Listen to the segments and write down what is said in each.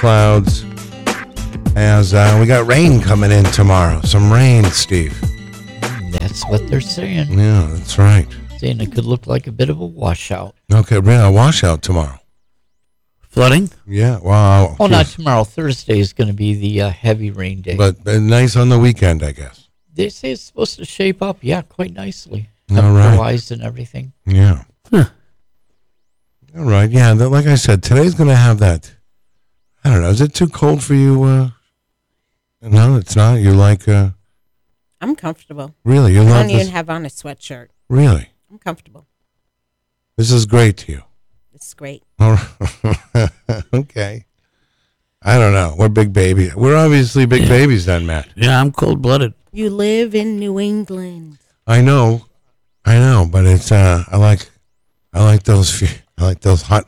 clouds. As we got rain coming in tomorrow. Some rain, Steve. That's what they're saying. Yeah, that's right. Saying it could look like a bit of a washout. Okay, a washout tomorrow. Flooding? Yeah, wow. Oh, not tomorrow. Thursday is going to be the heavy rain day. But nice on the weekend, I guess. They say it's supposed to shape up, quite nicely. All right. Temperature-wise and everything. Yeah. Huh. All right, yeah, like I said, today's going to have that. I don't know, is it too cold for you? No, it's not. You like... I'm comfortable. Really? You I love don't even this? have on a sweatshirt. Really? I'm comfortable. This is great to you. It's great. All right. Okay. I don't know. We're big babies. We're obviously big babies then, Matt. Yeah, I'm cold-blooded. You live in New England. I know, but it's I like those hot,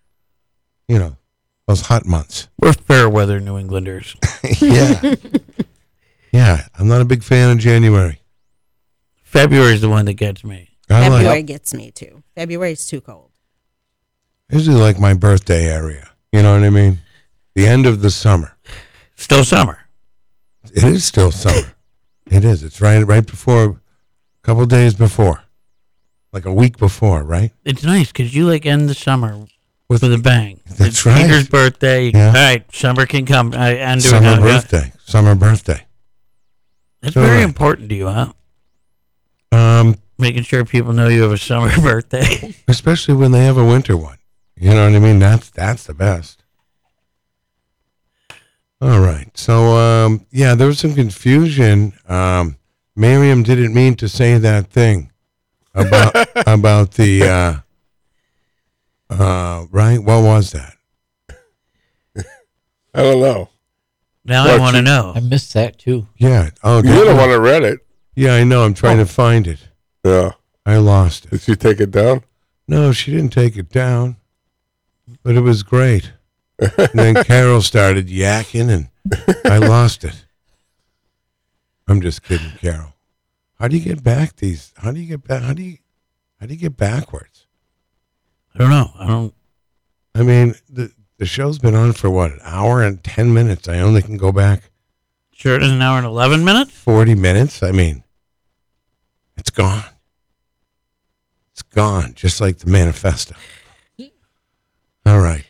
those hot months. We're fair weather New Englanders. Yeah. Yeah, I'm not a big fan of January. February's the one that gets me. February gets me too. February's too cold. I usually like my birthday area. You know what I mean? The end of the summer. Still summer. It is still summer. It is. It's right before, a couple days before. Like a week before, right? It's nice because you end the summer With a bang. That's It's right. Peter's birthday. Yeah. All right, summer can come. Summer birthday. Summer birthday. That's All very right. important to you, huh? Um, Making sure people know you have a summer birthday. especially when they have a winter one. You know what I mean? That's the best. All right. So, there was some confusion. Miriam didn't mean to say that thing about the right? What was that? I don't know. Now What, I want to you- know. I missed that, too. Yeah. Oh, You're the one that read it. Yeah, I know. I'm trying to find it. Yeah. I lost it. Did she take it down? No, she didn't take it down, but it was great. And then Carol started yakking, and I lost it. I'm just kidding, Carol. How do you get back these? How do you get back? How do you get backwards? I don't know. I mean, the show's been on for what, an hour and 10 minutes. I only can go back Sure, it is an hour and 11 minutes? 40 minutes. I mean, it's gone. It's gone, just like the manifesto. All right.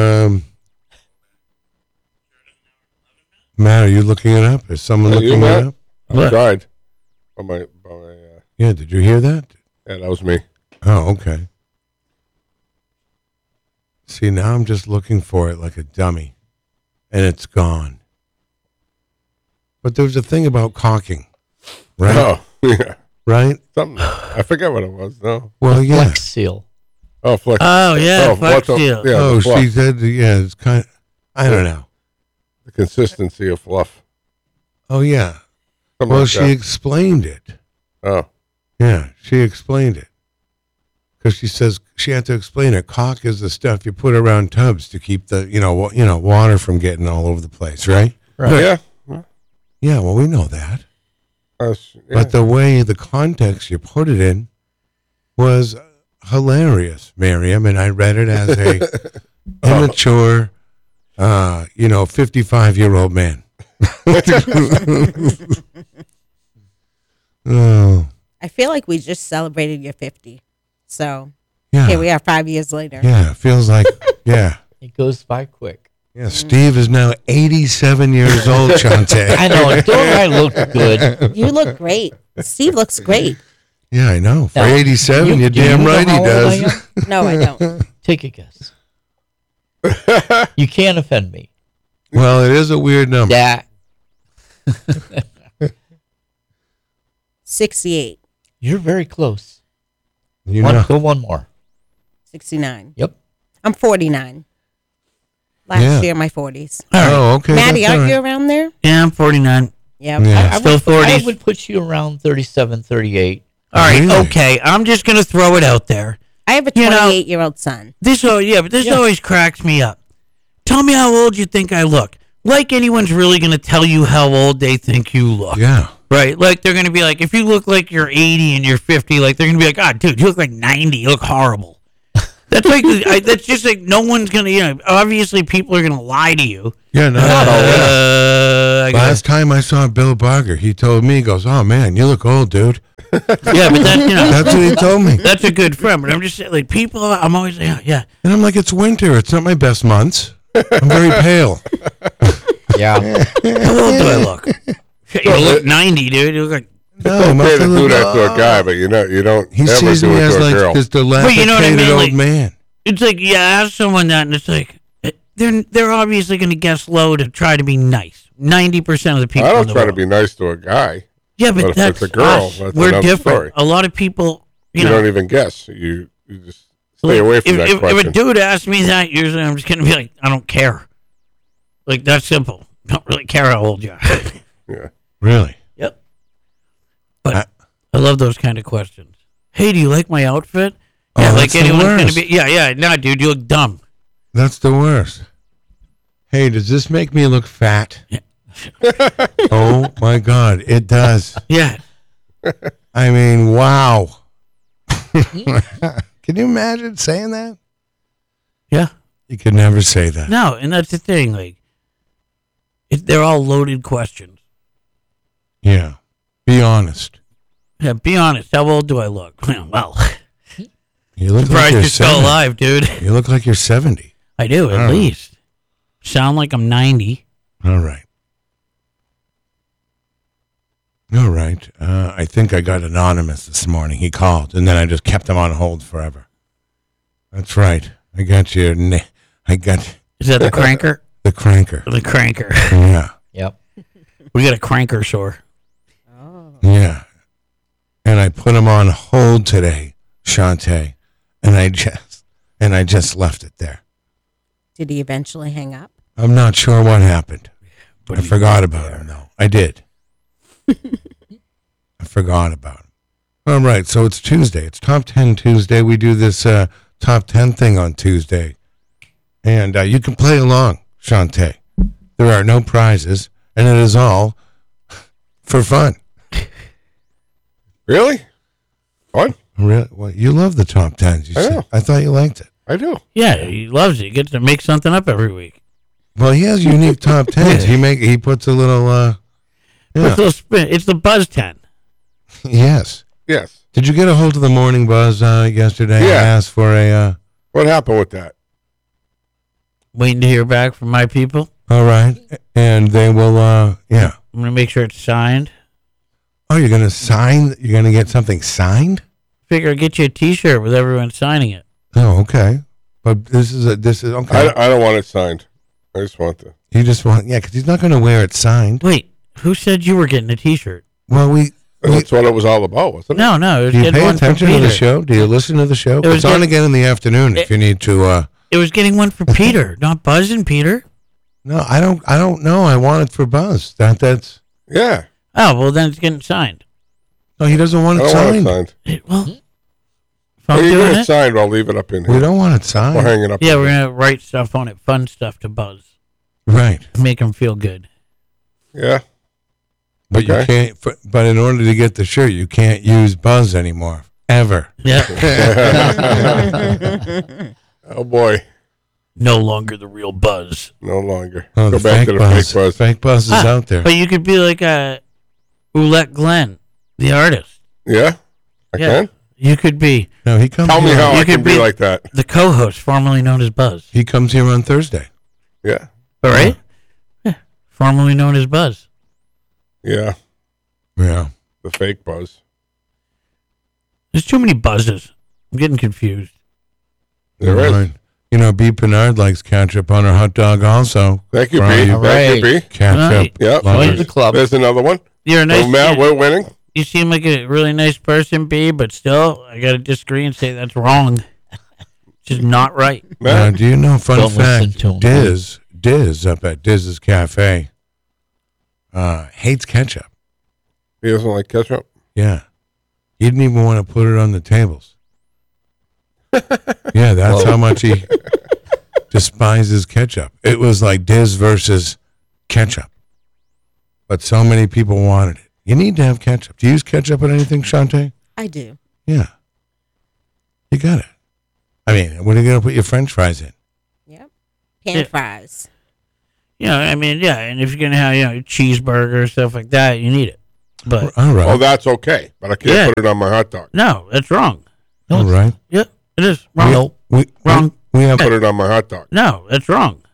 Matt, are you looking it up? Is someone Are you, looking Matt? it up? I What? tried. Yeah, did you hear that? Yeah, that was me. Oh, okay. See, now I'm just looking for it like a dummy, and it's gone. But there's a thing about caulking, right? Oh, yeah. Right? Something. I forget what it was. No. Well, yeah. Flex seal. Oh, Flex. Oh, yeah, Flex what's Seal. Yeah, Oh, the fluff. she said, yeah, it's kind of, I don't know. The consistency of fluff. Oh, yeah. Something Well, like she that. explained it. Oh. Yeah, she explained it. Because she says she had to explain it. Caulk is the stuff you put around tubs to keep the, water from getting all over the place, right? Right. Yeah. Yeah, well, we know that. Yeah. But the way, the context you put it in was hilarious, Miriam, and I read it as a immature, 55-year-old man. Oh, I feel like we just celebrated your 50. So yeah. here we are 5 years later. Yeah, it feels like, yeah. It goes by quick. Yeah, Steve is now 87 years old, Chante. I know. Don't I look good? You look great. Steve looks great. Yeah, I know. For Now, 87, you- you're do you damn know right he how old I does. am? No, I don't. Take a guess. You can't offend me. Well, it is a weird number. That 68, you're very close. You know. Go one more. 69. Yep. I'm 49. Last Yeah. year, my 40s. Oh, okay. Maddie, that's all aren't you right. around there? Yeah, I'm 49. Yep. Yeah. I Still would, 40s. I would put you around 37, 38. All right, Really? okay. I'm just going to throw it out there. I have a You know- 28-year-old son. This always cracks me up. Tell me how old you think I look. Like anyone's really going to tell you how old they think you look. Yeah. Right? Like they're going to be like, if you look like you're 80 and you're 50, like they're going to be like, oh, dude, you look like 90. You look horrible. That's like that's just like no one's gonna. Obviously people are gonna lie to you. Yeah, no. Last time I saw Bill Barger, he told me, he goes, "Oh man, you look old, dude." Yeah, but That's what he told me. that's a good friend. But I'm just saying, like people, I'm always yeah. And I'm like, it's winter. It's not my best months. I'm very pale. Yeah. How old do I look? You look 90, dude. You look like. No, Okay must to have do looked- that to a guy, but you don't He ever sees do me it as to a like girl. just a Well, you know what I dilapidated mean? old Like- man. It's like ask someone that, and it's like they're obviously going to guess low to try to be nice. 90% of the people. I in don't the try to world. be nice to a guy. Yeah, but But if that's it's a girl, us. that's We're another different. story. A lot of people, You know, don't even guess. You just stay like, away from that if question. a dude asks me that, usually I'm just going to be like, I don't care. Like that's simple. Don't really care how old you are. Yeah. Really? Yep. But I love those kind of questions. Hey, do you like my outfit? Oh, Yeah, like that's the anyone's gonna worst. be. Yeah. No, dude, you look dumb. That's the worst. Hey, does this make me look fat? Oh my God, it does. Yeah. I mean, wow. Can you imagine saying that? Yeah. You could never say that. No, and that's the thing. Like, they're all loaded questions. Yeah. Be honest. Yeah, be honest. How old do I look? Well, You look like surprised you're you're still 70. alive, dude. You look like you're 70. I do, at Oh. least. Sound like I'm 90. All right. All right. I think I got anonymous this morning. He called, and then I just kept him on hold forever. That's right. I got you. I got Is that the cranker? the cranker. The cranker. Yeah. Yep. We got a cranker sore. Yeah. And I put him on hold today, Shantae, and I just left it there. Did he eventually hang up? I'm not sure what happened. I forgot about him, though. I did. I forgot about him. All right, so it's Tuesday. It's Top 10 Tuesday. We do this Top 10 thing on Tuesday. And you can play along, Shantae. There are no prizes, and it is all for fun. Really? What? Really? Well, you love the Top 10s. You I said. know. I thought you liked it. I do. Yeah, he loves it. He gets to make something up every week. Well, he has unique Top 10s. He puts a little, It's, yeah. a little spin. It's the Buzz 10. Yes. Yes. Did you get a hold of the Morning Buzz yesterday? Yeah. I asked for a, What happened with that? Waiting to hear back from my people. all right. And they will, yeah. I'm going to make sure it's signed. Oh, you're going to sign? You're going to get something signed? Figure I'd get you a T-shirt with everyone signing it. Oh, okay. But this is okay. I don't want it signed. I just want the. You just want, yeah, because he's not going to wear it signed. Wait, who said you were getting a T-shirt? Well, That's what it was all about, wasn't it? No, it was do you getting pay one for attention to Peter. the show? Do you listen to the show? was It's on getting- again in the afternoon if you need to. It was getting one for Peter, not Buzz and Peter. No, I don't know. I want it for Buzz. That's. Yeah. Oh, well, then it's getting signed. No, he doesn't want I it don't want it signed. signed. Well, if Well, I'm you doing get it it, signed, I'll leave it up in here. We don't want it Or signed. hang it up. yeah, in we're here. going to write stuff on it, fun stuff to Buzz. Right. Make him feel good. Yeah. But you Okay. can't. But in order to get the shirt, you can't use Buzz anymore. Ever. Yeah. Oh, boy. No longer the real Buzz. No longer. Oh, Go the back fake to the Buzz. fake buzz. Fake Buzz is out there. But you could be like Oulette Glenn, the artist. Yeah? I Yeah. can? You could be No, he comes. Tell me here. how You I can could be be- like that. the co-host, formerly known as Buzz. He comes here on Thursday. Yeah. All right? Yeah. Formerly known as Buzz. Yeah. Yeah. The fake buzz. There's too many buzzes. I'm getting confused. There is. Right. You know, B. Bernard likes ketchup on her hot dog also. Thank you, Right. B. All Thank you, right. B. Ketchup. Right. Yep. Join lovers. the club. There's another one. You're a nice Oh, Matt, we're winning. You seem like a really nice person, B, but still, I got to disagree and say that's wrong. Just not right. Matt, Do you know, fun Don't listen fact, to him. Diz up at Diz's Cafe hates ketchup. he doesn't like ketchup. Yeah. He didn't even want to put it on the tables. Yeah, that's how much he despises ketchup. It was like Diz versus ketchup. But so many people wanted it. You need to have ketchup. Do you use ketchup on anything, Shantae? I do. Yeah. You got it. I mean, what are you going to put your French fries in? Yep. Pan Yeah. fries. I mean, yeah, and if you're gonna have cheeseburger stuff like that, you need it. But All right. Oh, that's okay, but I can't Yeah. put it on my hot dog. no, that's wrong. All right. Yeah, it is wrong. We Wrong. We have Put it on my hot dog. No, that's wrong.